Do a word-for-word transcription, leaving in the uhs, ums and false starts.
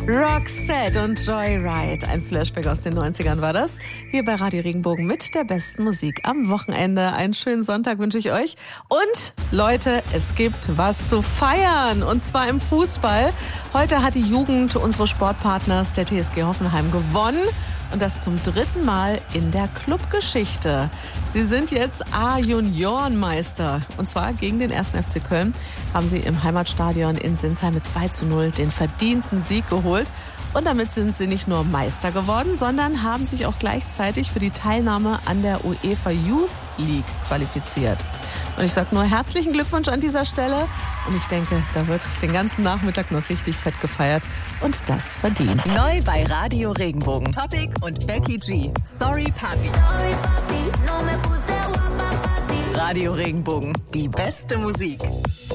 Roxette und Joyride. Ein Flashback aus den neunzigern war das. Hier bei Radio Regenbogen mit der besten Musik am Wochenende. Einen schönen Sonntag wünsche ich euch. Und Leute, es gibt was zu feiern. Und zwar im Fußball. Heute hat die Jugend unseres Sportpartners, der T S G Hoffenheim, gewonnen. Und das zum dritten Mal in der Clubgeschichte. Sie sind jetzt A-Juniorenmeister. Und zwar gegen den ersten F C Köln haben sie im Heimatstadion in Sinsheim mit zwei zu null den verdienten Sieg geholt. Und damit sind sie nicht nur Meister geworden, sondern haben sich auch gleichzeitig für die Teilnahme an der UEFA Youth League qualifiziert. Und ich sage nur herzlichen Glückwunsch an dieser Stelle. Und ich denke, da wird den ganzen Nachmittag noch richtig fett gefeiert. Und das verdient. Neu bei Radio Regenbogen. Topic und Becky G. Sorry, Papi. Radio Regenbogen. Die beste Musik.